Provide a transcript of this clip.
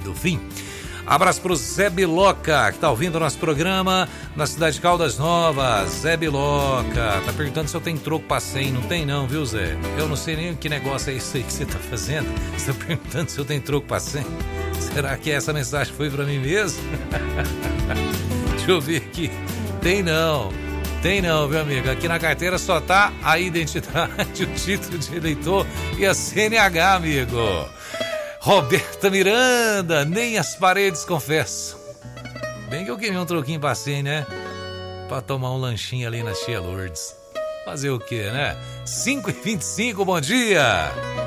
do fim. Abraço pro Zé Biloca, que tá ouvindo o nosso programa na cidade de Caldas Novas. Zé Biloca, tá perguntando se eu tenho troco pra 100. Não tem não, viu, Zé? Eu não sei nem que negócio é isso aí que você tá fazendo. Você tá perguntando se eu tenho troco pra 100. Será que essa mensagem foi pra mim mesmo? Deixa eu ver aqui. Tem não, viu, amigo? Aqui na carteira só tá a identidade, o título de eleitor e a CNH, amigo. Roberta Miranda, nem as paredes confesso. Bem que eu queimei um troquinho pra 100, né? Pra tomar um lanchinho ali na Tia Lourdes. Fazer o quê, né? 5h25, bom dia!